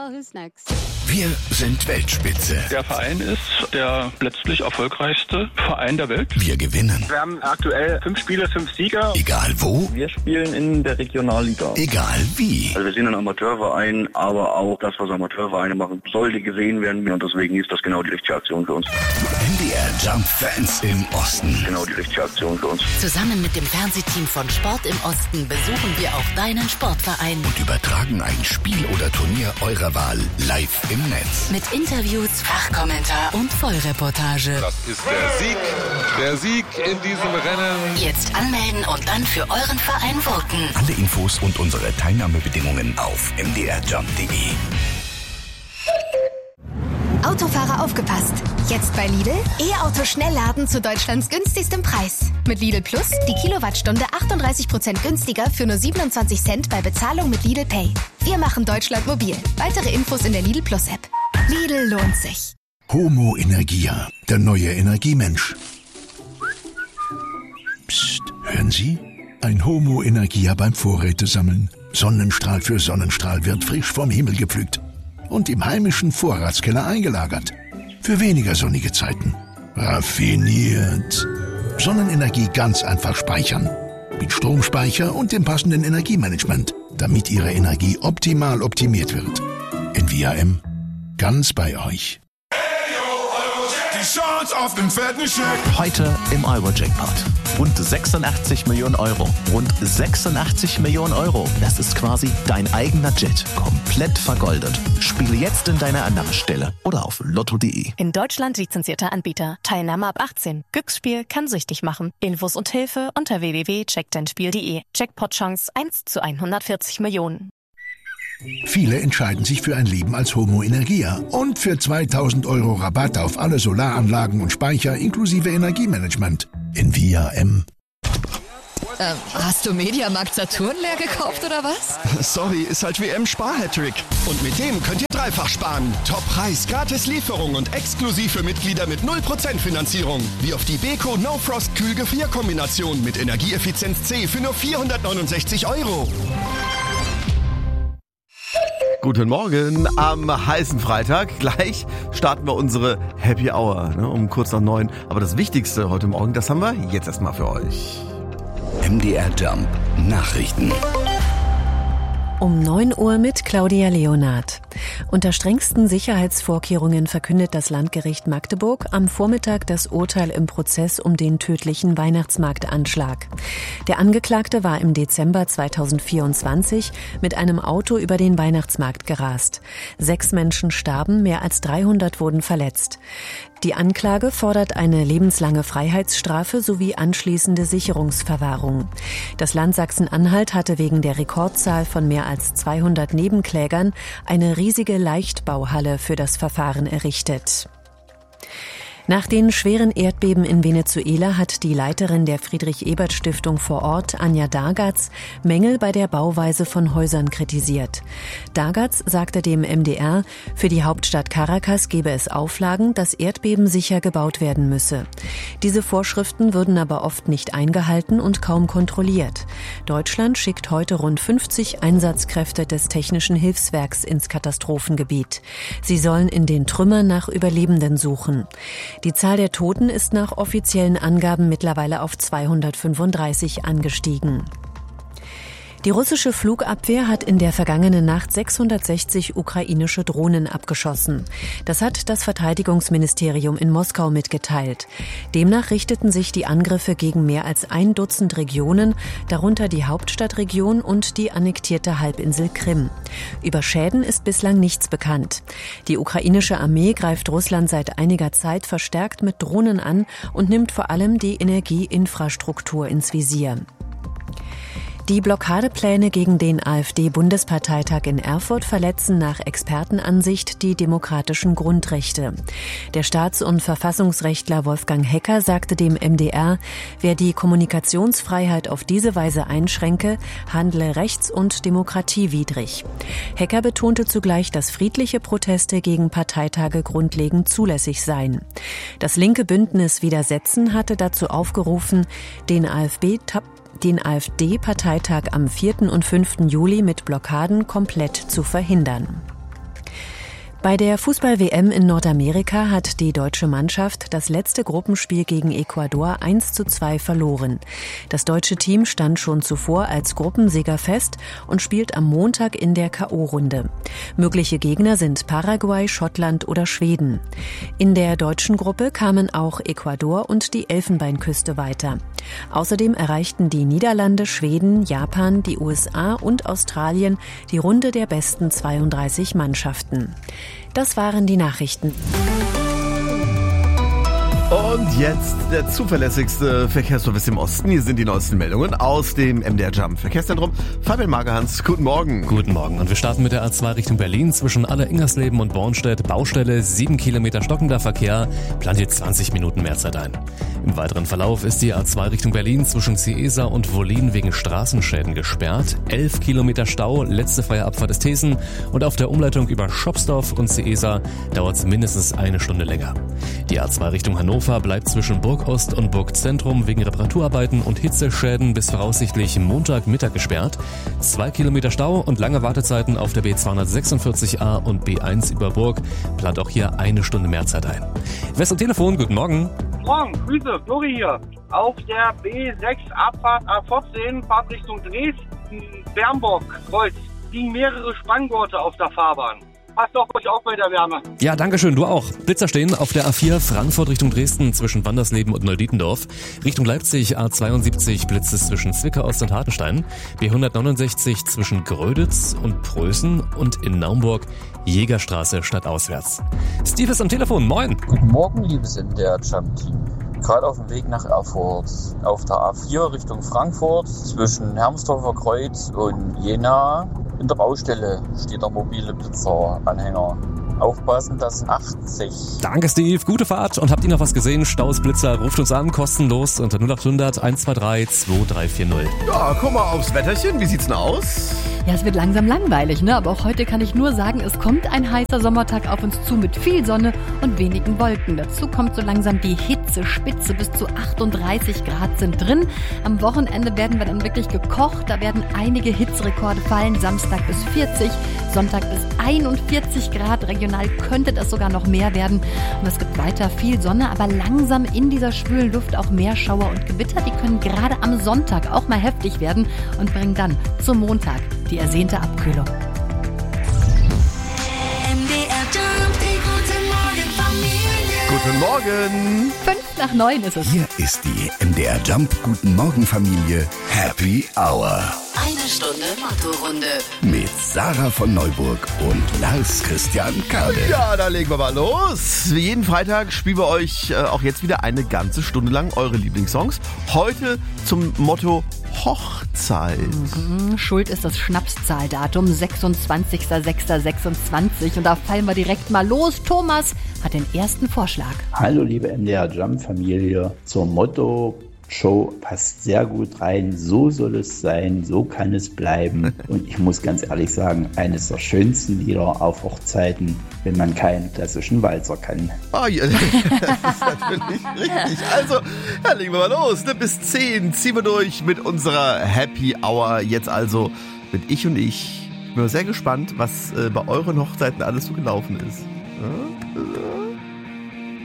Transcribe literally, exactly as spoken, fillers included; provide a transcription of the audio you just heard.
Well, who's next? Wir sind Weltspitze. Der Verein ist der letztlich erfolgreichste Verein der Welt. Wir gewinnen. Wir haben aktuell fünf Spiele, fünf Sieger. Egal wo. Wir spielen in der Regionalliga. Egal wie. Also wir sind ein Amateurverein, aber auch das, was Amateurvereine machen, sollte gesehen werden. Und deswegen ist das genau die richtige Aktion für uns. M D R Jump Fans im Osten. Genau die richtige Aktion für uns. Zusammen mit dem Fernsehteam von Sport im Osten besuchen wir auch deinen Sportverein. Und übertragen ein Spiel oder Turnier eurer Wahl live im Netz. Mit Interviews, Fachkommentar und Vollreportage. Das ist der Sieg, der Sieg in diesem Rennen. Jetzt anmelden und dann für euren Verein voten. Alle Infos und unsere Teilnahmebedingungen auf m d r jump punkt d e. Autofahrer aufgepasst! Jetzt bei Lidl E-Auto Schnellladen zu Deutschlands günstigstem Preis. Mit Lidl Plus die Kilowattstunde achtunddreißig Prozent günstiger für nur siebenundzwanzig Cent bei Bezahlung mit Lidl Pay. Wir machen Deutschland mobil. Weitere Infos in der Lidl Plus App. Lidl lohnt sich. Homo Energia, der neue Energiemensch. Psst, hören Sie? Ein Homo Energia beim Vorrätesammeln. Sonnenstrahl für Sonnenstrahl wird frisch vom Himmel gepflückt und im heimischen Vorratskeller eingelagert. Für weniger sonnige Zeiten. Raffiniert. Sonnenenergie ganz einfach speichern. Mit Stromspeicher und dem passenden Energiemanagement, damit Ihre Energie optimal optimiert wird. N V A M. Ganz bei euch. Die Chance auf den fetten Scheck. Heute im Euro-Jackpot. Rund sechsundachtzig Millionen Euro. Rund sechsundachtzig Millionen Euro. Das ist quasi dein eigener Jet. Komplett vergoldet. Spiele jetzt in deiner Annahmestelle oder auf lotto punkt de. In Deutschland lizenzierter Anbieter. Teilnahme ab achtzehn. Glücksspiel kann süchtig machen. Infos und Hilfe unter w w w punkt check dein spiel punkt de. Jackpot-Chance eins zu hundertvierzig Millionen. Viele entscheiden sich für ein Leben als Homo Energia und für zweitausend Euro Rabatt auf alle Solaranlagen und Speicher inklusive Energiemanagement. N V A M. Ähm, hast du Mediamarkt Saturn leer gekauft oder was? Sorry, ist halt W M-Spar-Hattrick. Und mit dem könnt ihr dreifach sparen. Top-Preis, gratis Lieferung und exklusiv für Mitglieder mit null Prozent Finanzierung. Wie auf die Beko No Frost Kühl-Gefrier-Kombination mit Energieeffizienz C für nur vierhundertneunundsechzig Euro. Guten Morgen am heißen Freitag. Gleich starten wir unsere Happy Hour, ne, um kurz nach neun. Aber das Wichtigste heute Morgen, das haben wir jetzt erstmal für euch. M D R Jump Nachrichten. Um neun Uhr mit Claudia Leonard. Unter strengsten Sicherheitsvorkehrungen verkündet das Landgericht Magdeburg am Vormittag das Urteil im Prozess um den tödlichen Weihnachtsmarktanschlag. Der Angeklagte war im Dezember zweitausendvierundzwanzig mit einem Auto über den Weihnachtsmarkt gerast. Sechs Menschen starben, mehr als dreihundert wurden verletzt. Die Anklage fordert eine lebenslange Freiheitsstrafe sowie anschließende Sicherungsverwahrung. Das Land Sachsen-Anhalt hatte wegen der Rekordzahl von mehr als zweihundert Nebenklägern eine riesige Leichtbauhalle für das Verfahren errichtet. Nach den schweren Erdbeben in Venezuela hat die Leiterin der Friedrich-Ebert-Stiftung vor Ort, Anja Dargatz, Mängel bei der Bauweise von Häusern kritisiert. Dargatz sagte dem M D R, für die Hauptstadt Caracas gebe es Auflagen, dass Erdbeben sicher gebaut werden müsse. Diese Vorschriften würden aber oft nicht eingehalten und kaum kontrolliert. Deutschland schickt heute rund fünfzig Einsatzkräfte des Technischen Hilfswerks ins Katastrophengebiet. Sie sollen in den Trümmern nach Überlebenden suchen. Die Zahl der Toten ist nach offiziellen Angaben mittlerweile auf zweihundertfünfunddreißig angestiegen. Die russische Flugabwehr hat in der vergangenen Nacht sechshundertsechzig ukrainische Drohnen abgeschossen. Das hat das Verteidigungsministerium in Moskau mitgeteilt. Demnach richteten sich die Angriffe gegen mehr als ein Dutzend Regionen, darunter die Hauptstadtregion und die annektierte Halbinsel Krim. Über Schäden ist bislang nichts bekannt. Die ukrainische Armee greift Russland seit einiger Zeit verstärkt mit Drohnen an und nimmt vor allem die Energieinfrastruktur ins Visier. Die Blockadepläne gegen den AfD-Bundesparteitag in Erfurt verletzen nach Expertenansicht die demokratischen Grundrechte. Der Staats- und Verfassungsrechtler Wolfgang Hecker sagte dem M D R, wer die Kommunikationsfreiheit auf diese Weise einschränke, handle rechts- und demokratiewidrig. Hecker betonte zugleich, dass friedliche Proteste gegen Parteitage grundlegend zulässig seien. Das linke Bündnis Widersetzen hatte dazu aufgerufen, den AfD den AfD-Parteitag am vierten und fünften Juli mit Blockaden komplett zu verhindern. Bei der Fußball-W M in Nordamerika hat die deutsche Mannschaft das letzte Gruppenspiel gegen Ecuador eins zu zwei verloren. Das deutsche Team stand schon zuvor als Gruppensieger fest und spielt am Montag in der K O-Runde. Mögliche Gegner sind Paraguay, Schottland oder Schweden. In der deutschen Gruppe kamen auch Ecuador und die Elfenbeinküste weiter. Außerdem erreichten die Niederlande, Schweden, Japan, die U S A und Australien die Runde der besten zweiunddreißig Mannschaften. Das waren die Nachrichten. Und jetzt der zuverlässigste Verkehrsservice im Osten. Hier sind die neuesten Meldungen aus dem M D R Jump Verkehrszentrum. Fabian Magerhans, guten Morgen. Guten Morgen. Und wir starten mit der A zwei Richtung Berlin zwischen Aller-Ingersleben und Bornstedt. Baustelle, sieben Kilometer stockender Verkehr, plant hier zwanzig Minuten mehr Zeit ein. Im weiteren Verlauf ist die A zwei Richtung Berlin zwischen Ciesa und Wollin wegen Straßenschäden gesperrt. elf Kilometer Stau, letzte freie Abfahrt ist Thesen. Und auf der Umleitung über Schopsdorf und Ciesa dauert es mindestens eine Stunde länger. Die A zwei Richtung Hannover bleibt zwischen Burgost und Burgzentrum wegen Reparaturarbeiten und Hitzeschäden bis voraussichtlich Montagmittag gesperrt. Zwei Kilometer Stau und lange Wartezeiten auf der B zweihundertsechsundvierzig A und B eins über Burg, plant auch hier eine Stunde mehr Zeit ein. West am Telefon, guten Morgen. Morgen, Grüße, Flori hier. Auf der B sechs Abfahrt A vierzehn, Fahrt Richtung Dresden, Bernburg, Kreuz, liegen mehrere Spanngurte auf der Fahrbahn. Passt auf euch auch bei der Wärme. Ja, danke schön, du auch. Blitzer stehen auf der A vier Frankfurt Richtung Dresden zwischen Wandersleben und Neudietendorf. Richtung Leipzig A zweiundsiebzig blitzt es zwischen Zwickau Ost und Hartenstein. B hundertneunundsechzig zwischen Gröditz und Prösen und in Naumburg Jägerstraße stadtauswärts. Steve ist am Telefon, moin. Guten Morgen, liebes M D R Jump Team. Gerade auf dem Weg nach Erfurt. Auf der A vier Richtung Frankfurt zwischen Hermsdorfer Kreuz und Jena. In der Baustelle steht der mobile Blitzer-Anhänger. Aufpassen, das achtzig. Danke, Steve. Gute Fahrt. Und habt ihr noch was gesehen? Staus, Blitzer, ruft uns an, kostenlos unter null acht hundert eins zwei drei zwei drei vier null. Ja, guck mal aufs Wetterchen. Wie sieht's denn aus? Ja, es wird langsam langweilig, ne? Aber auch heute kann ich nur sagen, es kommt ein heißer Sommertag auf uns zu mit viel Sonne und wenigen Wolken. Dazu kommt so langsam die Hitzespitze. Bis zu achtunddreißig Grad sind drin. Am Wochenende werden wir dann wirklich gekocht. Da werden einige Hitzerekorde fallen. Samstag bis vierzig, Sonntag bis einundvierzig Grad. Regional könnte das sogar noch mehr werden. Und es gibt weiter viel Sonne, aber langsam in dieser schwülen Luft auch mehr Schauer und Gewitter. Die können gerade am Sonntag auch mal heftig werden und bringen dann zum Montag die ersehnte Abkühlung. Guten Morgen. Fünf nach neun ist es. Hier ist die M D R Jump Guten Morgen Familie Happy Hour. Eine Stunde Motto-Runde. Mit Sarah von Neuburg und Lars Christian Kade. Ja, da legen wir mal los. Wie jeden Freitag spielen wir euch äh, auch jetzt wieder eine ganze Stunde lang eure Lieblingssongs. Heute zum Motto Hochzeit. Mhm, schuld ist das Schnapszahldatum sechsundzwanzigster sechster sechsundzwanzig. Und da fallen wir direkt mal los. Thomas hat den ersten Vorschlag. Hallo liebe M D R Jump Familie. Zum Motto Show passt sehr gut rein. So soll es sein, so kann es bleiben. Und ich muss ganz ehrlich sagen, eines der schönsten Lieder auf Hochzeiten, wenn man keinen klassischen Walzer kann. Oh ja, das ist natürlich richtig. Also, ja, legen wir mal los. Ne? Bis zehn ziehen wir durch mit unserer Happy Hour. Jetzt also mit Ich und Ich. Ich bin sehr gespannt, was äh, bei euren Hochzeiten alles so gelaufen ist. Ja?